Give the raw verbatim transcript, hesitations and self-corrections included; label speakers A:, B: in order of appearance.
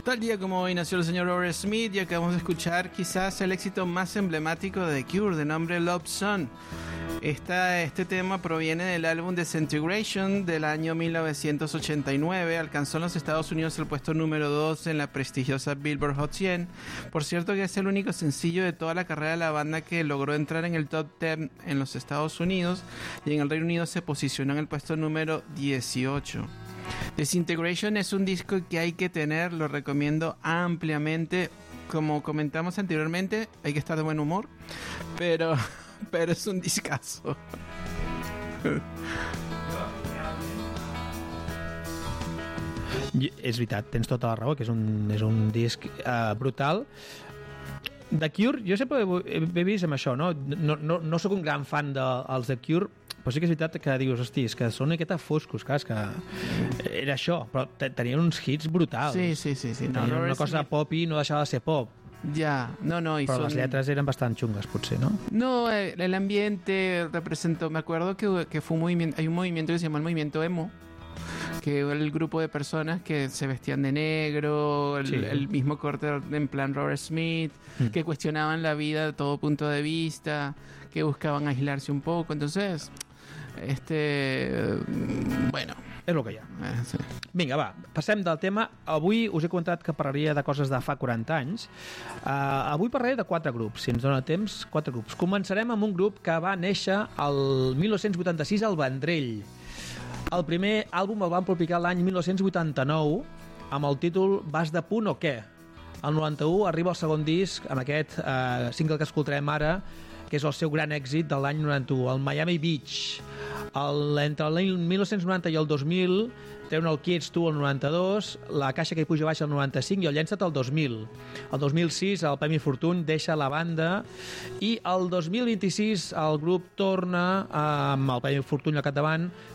A: Tal día como hoy nació el señor Robert Smith y acabamos de escuchar quizás el éxito más emblemático de The Cure, de nombre Love Song. Esta, este tema proviene del álbum Disintegration del año mil novecientos ochenta y nueve. Alcanzó en los Estados Unidos el puesto número dos en la prestigiosa Billboard Hot cien. Por cierto que es el único sencillo de toda la carrera de la banda que logró entrar en el top diez en los Estados Unidos, y en el Reino Unido se posicionó en el puesto número dieciocho. Disintegration es un disco que hay que tener, lo recomiendo ampliamente. Como comentamos anteriormente, hay que estar de buen humor, pero... pero és un discazo.
B: És veritat, tens tota la raó, que és un, és un disc uh, brutal. The Cure, jo sempre he, he vist amb això, no? No, no, no sóc un gran fan dels de, The Cure, però sí que és veritat que dius, hosti, és que són una miqueta foscos, clar, és que era això, però tenien uns hits brutals.
A: Sí, sí, sí, sí. No,
B: no, una cosa
A: sí.
B: pop i no deixava de ser pop.
A: Ya, no, no. Y
B: Pero
A: son...
B: las letras eran bastante chungas, potser, ¿no?
A: No, el, el ambiente representó, me acuerdo que, que fue un movimiento, hay un movimiento que se llama el movimiento emo, que era el grupo de personas que se vestían de negro, el, sí. el mismo corte en plan Robert Smith, mm. que cuestionaban la vida de todo punto de vista, que buscaban aislarse un poco, entonces, este, bueno...
B: És el que hi ha.
A: Eh, sí.
B: Vinga, va, passem del tema. Avui us he comentat que parlaria de coses de fa quaranta anys. Uh, avui parlaré de quatre grups, si ens dona temps, quatre grups. Començarem amb un grup que va néixer el mil nou-cents vuitanta-sis al Vendrell. El primer àlbum el van publicar l'any mil nou-cents vuitanta-nou amb el títol Vas de punt o què? El noranta-u arriba el segon disc amb aquest uh, single que escoltarem ara, que és el seu gran èxit de l'any noranta-u, el Miami Beach. El, entre el mil nou-cents noranta i el dos mil treuen el Qui ets tu el noranta-dos, La caixa que hi puja baixa el noranta-cinc i el Llença't el dos mil. El dos mil sis el Premi Fortuny deixa la banda i el dos mil vint-i-sis el grup torna amb el Premi Fortuny al capdavant